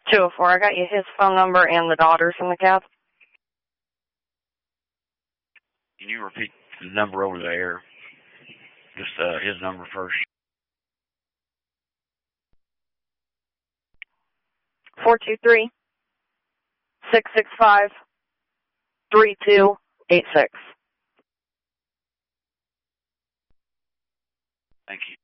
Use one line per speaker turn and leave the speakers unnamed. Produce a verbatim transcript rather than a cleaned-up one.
two oh four, I got you his phone number and the daughter's in the cab.
Can you repeat the number over the air? Just uh, his number first.
four two three, six six five, three two eight six.
Thank you.